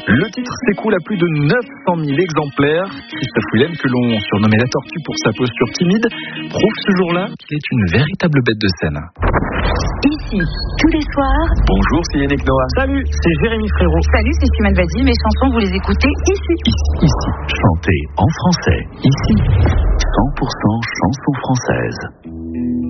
Le titre s'écoule à plus de 900 000 exemplaires. Christophe Willem, que l'on surnommait la tortue pour sa posture timide, prouve ce jour-là qu'il est une véritable bête de scène. Ici, tous les soirs. Bonjour, c'est Yannick Noah. Salut, c'est Jérémy Frérot. Salut, c'est Simone Vadi. Mes chansons, vous les écoutez ici. Ici, chantez en français. Ici, 100% chansons françaises.